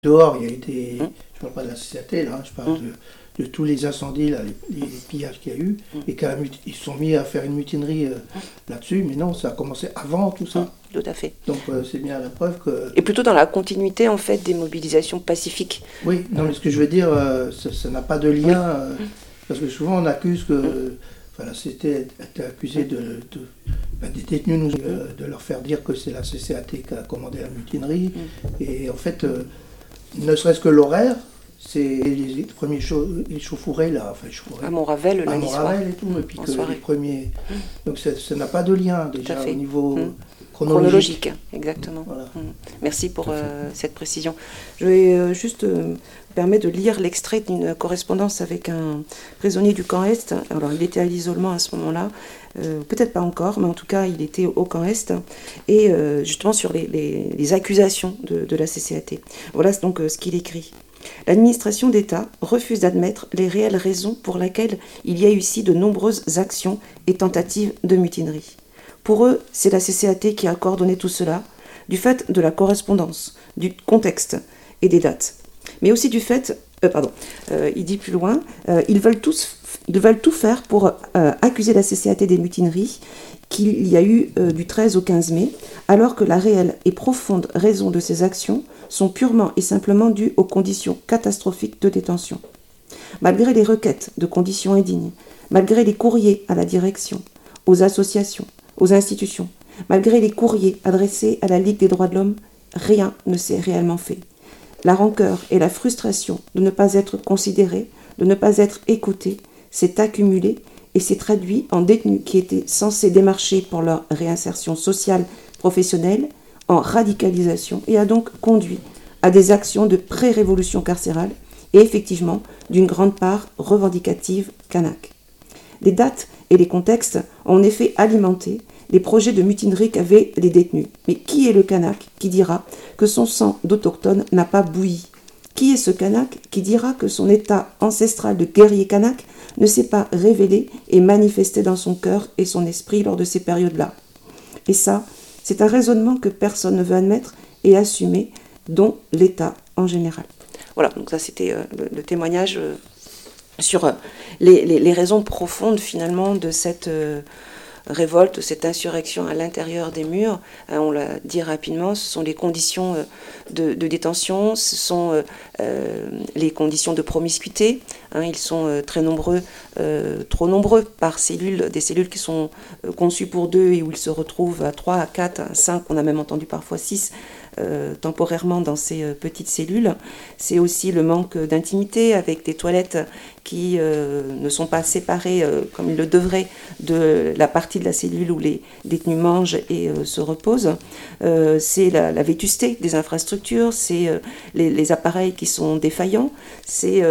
Dehors, il y a eu des... Je parle pas de la CCAT, là, je parle de tous les incendies, là, les pillages qu'il y a eu, et qu'ils se sont mis à faire une mutinerie là-dessus, mais non, ça a commencé avant tout ça. Tout à fait. Donc c'est bien la preuve que... Et plutôt dans la continuité, en fait, des mobilisations pacifiques. Oui, non, mais ce que je veux dire, ça n'a pas de lien, parce que souvent on accuse que... Enfin, c'était accusé des détenus de leur faire dire que c'est la CCAT qui a commandé la mutinerie, et en fait, ne serait-ce que l'horaire, c'est les premiers échauffourées là, enfin échauffourées, à Montravel le lundi soir. Et tout, et puis que les premiers. Donc ça n'a pas de lien déjà au niveau chronologique. Exactement. Voilà. Merci pour cette précision. Je vais juste permettre de lire l'extrait d'une correspondance avec un prisonnier du camp Est. Alors il était à l'isolement à ce moment-là, peut-être pas encore, mais en tout cas il était au camp Est, et justement sur les accusations de la CCAT. Voilà donc ce qu'il écrit. L'administration d'État refuse d'admettre les réelles raisons pour lesquelles il y a eu ici de nombreuses actions et tentatives de mutinerie. Pour eux, c'est la CCAT qui a coordonné tout cela, du fait de la correspondance, du contexte et des dates. Mais aussi du fait, il dit plus loin, ils veulent tout faire pour accuser la CCAT des mutineries qu'il y a eu du 13 au 15 mai, alors que la réelle et profonde raison de ces actions sont purement et simplement dues aux conditions catastrophiques de détention. Malgré les requêtes de conditions indignes, malgré les courriers à la direction, aux associations, aux institutions, malgré les courriers adressés à la Ligue des droits de l'homme, rien ne s'est réellement fait. La rancœur et la frustration de ne pas être considérés, de ne pas être écoutés, s'est accumulée et s'est traduit en détenus qui étaient censés démarcher pour leur réinsertion sociale, professionnelle, en radicalisation, et a donc conduit à des actions de pré-révolution carcérale et effectivement d'une grande part revendicative kanak. Les dates et les contextes ont en effet alimenté les projets de mutinerie qu'avaient les détenus. Mais qui est le kanak qui dira que son sang d'autochtone n'a pas bouilli? Qui est ce kanak qui dira que son état ancestral de guerrier kanak ne s'est pas révélé et manifesté dans son cœur et son esprit lors de ces périodes-là? Et ça, c'est un raisonnement que personne ne veut admettre et assumer, dont l'État en général. Voilà, donc ça c'était le témoignage sur les raisons profondes finalement de cette révolte, cette insurrection à l'intérieur des murs. On l'a dit rapidement, ce sont les conditions de détention, ce sont les conditions de promiscuité. Ils sont très nombreux, trop nombreux par cellules, des cellules qui sont conçues pour 2 et où ils se retrouvent à 3, à 4, à 5, on a même entendu parfois 6 temporairement dans ces petites cellules. C'est aussi le manque d'intimité avec des toilettes qui ne sont pas séparées comme ils le devraient de la partie de la cellule où les détenus mangent et se reposent. C'est la vétusté des infrastructures, c'est les appareils qui sont défaillants, c'est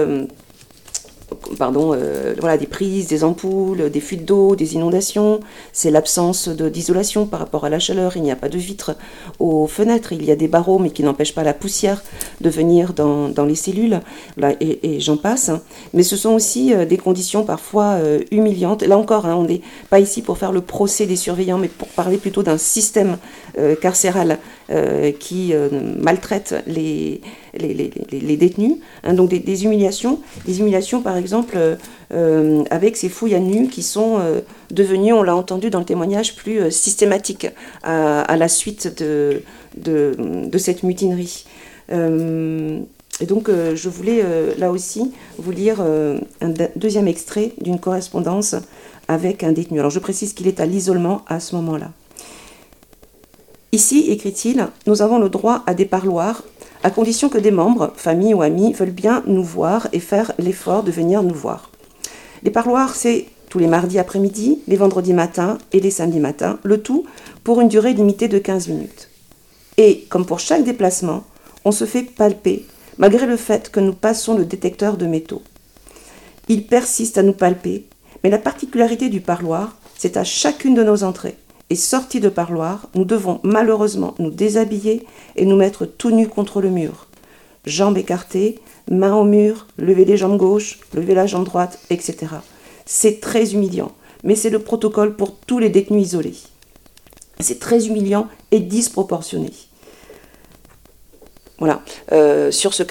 des prises, des ampoules, des fuites d'eau, des inondations, c'est l'absence d'isolation par rapport à la chaleur, il n'y a pas de vitres aux fenêtres, il y a des barreaux mais qui n'empêchent pas la poussière de venir dans les cellules, et j'en passe. Mais ce sont aussi des conditions parfois humiliantes. Là encore, on n'est pas ici pour faire le procès des surveillants, mais pour parler plutôt d'un système carcéral qui maltraite les détenus, donc des humiliations par exemple avec ces fouilles à nu qui sont devenues, on l'a entendu dans le témoignage, plus systématiques à la suite de cette mutinerie. Et donc je voulais là aussi vous lire un deuxième extrait d'une correspondance avec un détenu. Alors je précise qu'il est à l'isolement à ce moment-là. Ici, écrit-il, nous avons le droit à des parloirs, à condition que des membres, familles ou amis, veulent bien nous voir et faire l'effort de venir nous voir. Les parloirs, c'est tous les mardis après-midi, les vendredis matins et les samedis matins, le tout pour une durée limitée de 15 minutes. Et, comme pour chaque déplacement, on se fait palper, malgré le fait que nous passons le détecteur de métaux. Il persiste à nous palper, mais la particularité du parloir, c'est à chacune de nos entrées et sorties de parloir, nous devons malheureusement nous déshabiller et nous mettre tout nus contre le mur. Jambes écartées, mains au mur, lever les jambes gauche, lever la jambe droite, etc. C'est très humiliant, mais c'est le protocole pour tous les détenus isolés. C'est très humiliant et disproportionné. Voilà. Sur ce